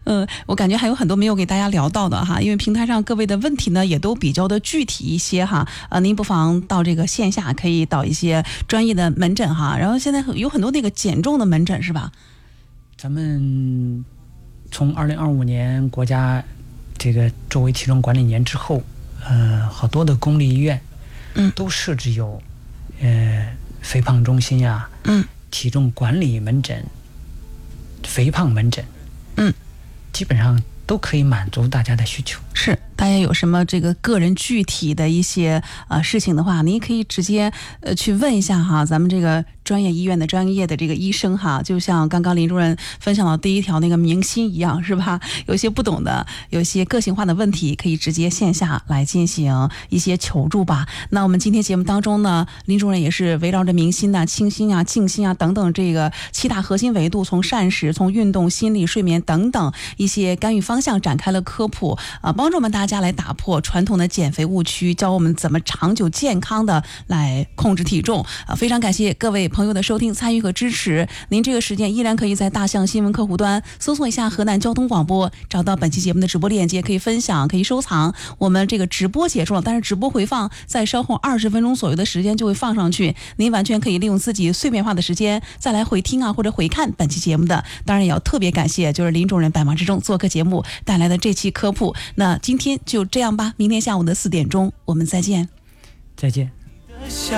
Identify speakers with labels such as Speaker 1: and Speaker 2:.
Speaker 1: 我感觉还有很多没有给大家聊到的哈，因为平台上各位的问题呢也都比较的具体一些哈，您不妨到这个线下可以到一些专业的门诊哈，然后现在有很多那个减重的门诊是吧？
Speaker 2: 咱们从2025年国家这个作为体重管理年之后，好多的公立医院，都设置有肥胖中心呀，体重管理门诊、肥胖门诊，基本上都可以满足大家的需求。
Speaker 1: 是，大家有什么这个个人具体的一些事情的话，您可以直接去问一下哈，咱们这个专业医院的专业的这个医生哈，就像刚刚林主任分享到第一条那个明星一样，是吧？有些不懂的，有些个性化的问题，可以直接线下来进行一些求助吧。那我们今天节目当中呢，林主任也是围绕着明心啊、清心啊、静心啊等等这个7大核心维度，从膳食、从运动、心理、睡眠等等一些干预方向展开了科普，帮助我们大家来打破传统的减肥误区，教我们怎么长久健康的来控制体重。非常感谢各位朋友的收听、参与和支持。您这个时间依然可以在大象新闻客户端搜索一下河南交通广播，找到本期节目的直播链接，可以分享，可以收藏。我们这个直播结束了，但是直播回放在稍后20分钟左右的时间就会放上去，您完全可以利用自己碎片化的时间再来回听啊或者回看本期节目的。当然也要特别感谢就是林主任百忙之中做客节目带来的这期科普。那今天就这样吧，明天下午的4点钟我们再见。
Speaker 2: 再见。